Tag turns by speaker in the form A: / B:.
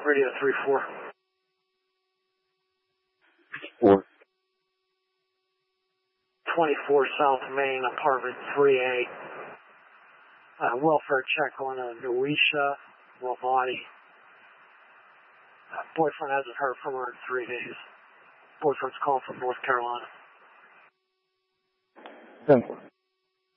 A: Radio 3-4.
B: 4.
A: 24 South Main, apartment 3A. Welfare check on Noisha Lavati. Boyfriend hasn't heard from her in 3 days. Boyfriend's calling from North Carolina.
B: 10-4.